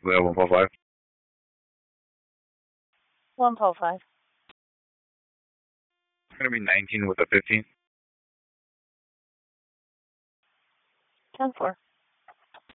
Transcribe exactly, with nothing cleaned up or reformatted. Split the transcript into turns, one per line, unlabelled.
We have one four five.
one four five.
It's going to be nineteen with a fifteen.
ten four.